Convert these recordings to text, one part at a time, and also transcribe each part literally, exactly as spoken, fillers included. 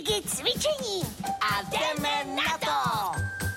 Piggy cvičení a jdeme na to!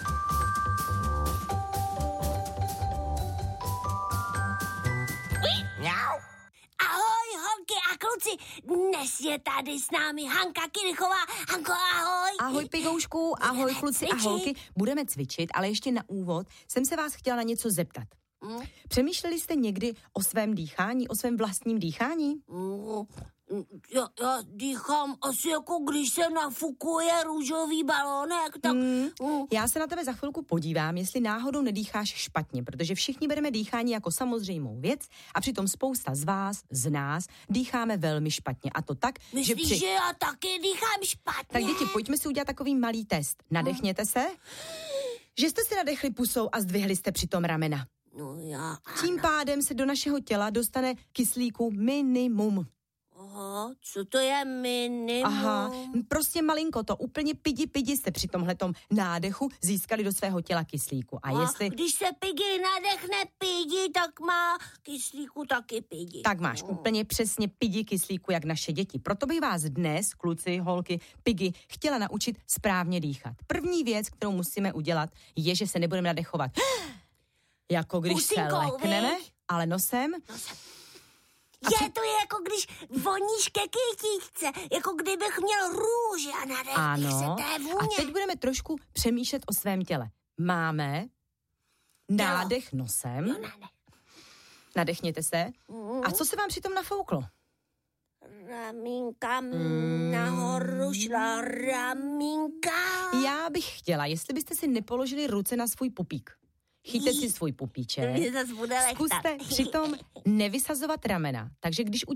Ahoj, holky a kluci, dnes je tady s námi Hanka Kirchová. Hanko, ahoj. Ahoj, Pigoušku, ahoj, Budeme kluci cvičit. a holky. Budeme cvičit, ale ještě na úvod jsem se vás chtěla na něco zeptat. Mm. Přemýšleli jste někdy o svém dýchání, o svém vlastním dýchání? Mm, já, já dýchám asi jako když se nafukuje růžový balónek, tak... Mm. Mm. Já se na tebe za chvilku podívám, jestli náhodou nedýcháš špatně, protože všichni bereme dýchání jako samozřejmou věc a přitom spousta z vás, z nás, dýcháme velmi špatně. A to tak, Myslíš, že při... že já taky dýchám špatně? Tak děti, pojďme si udělat takový malý test. Nadechněte se. Že jste si nadechli pusou a zdvihli jste přitom ramena. No já... Tím pádem se do našeho těla dostane kyslíku minimum. Aha, co to je minimum? Aha, prostě malinko to, úplně pidi pidi jste při tomhletom nádechu získali do svého těla kyslíku. A, A jestli... když se Piggy nadechne pidi, tak má kyslíku taky pidi. Tak máš úplně přesně pidi kyslíku, jak naše děti. Proto bych vás dnes, kluci, holky, Piggy, chtěla naučit správně dýchat. První věc, kterou musíme udělat, je, že se nebudeme nadechovat. Jako když Pusinkou, se lekneme, viď? ale nosem. Nosem. Je, to je jako když voníš ke kytičce, jako kdybych měl růže a nadechneš se Ano. té A vůně. teď budeme trošku přemýšlet o svém těle. Máme nádech nosem. Jo, nádech. Nadechněte se. Mm. A co se vám přitom nafouklo? Ramínka mm. nahoru šla, ramínka. Já bych chtěla, jestli byste si nepoložili ruce na svůj pupík. Chyťte si svůj pupíček. Mě zas bude lechtat. Zkuste přitom nevysazovat ramena. Takže když